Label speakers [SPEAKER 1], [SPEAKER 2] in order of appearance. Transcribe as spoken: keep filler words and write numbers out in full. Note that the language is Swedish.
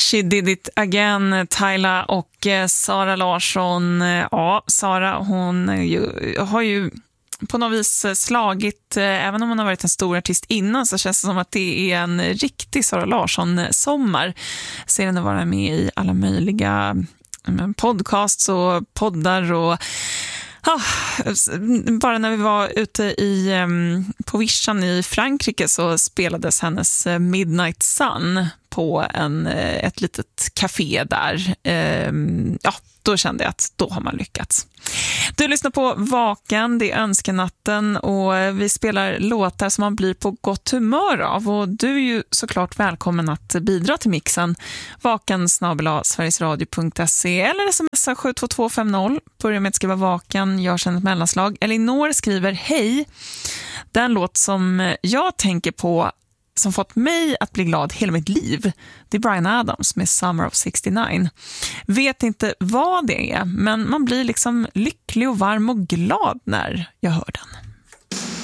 [SPEAKER 1] She did it again, Tyla och eh, Sara Larsson. Ja, Sara, hon ju, har ju på något vis slagit, eh, även om hon har varit en stor artist innan, så känns det som att det är en riktig Sara Larsson-sommar. Ser henne vara med i alla möjliga eh, podcasts och poddar och Ah, bara när vi var ute i, på Vischan i Frankrike så spelades hennes Midnight Sun på en, ett litet café där. Ja, då kände jag att då har man lyckats. Du lyssnar på Vaken, det är önskenatten och vi spelar låtar som man blir på gott humör av. Och du är ju såklart välkommen att bidra till mixen. Vaken snabel-a sverigesradio punkt se eller smsa sju två två fem noll. Börja med att skriva Vaken, jag känner ett mellanslag. Elinor skriver hej. Den låt som jag tänker på som fått mig att bli glad hela mitt liv, det är Bryan Adams med Summer of sextionio. Vet inte vad det är, men man blir liksom lycklig och varm och glad när jag hör den.